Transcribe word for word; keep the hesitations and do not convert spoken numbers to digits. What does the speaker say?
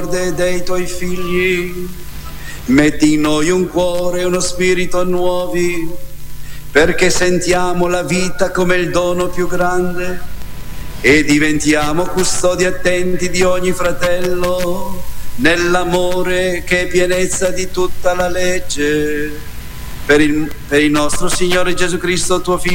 dei tuoi figli. Metti in noi un cuore e uno spirito nuovi, perché sentiamo la vita come il dono più grande e diventiamo custodi attenti di ogni fratello nell'amore che è pienezza di tutta la legge. Per il, per il nostro Signore Gesù Cristo, tuo Figlio,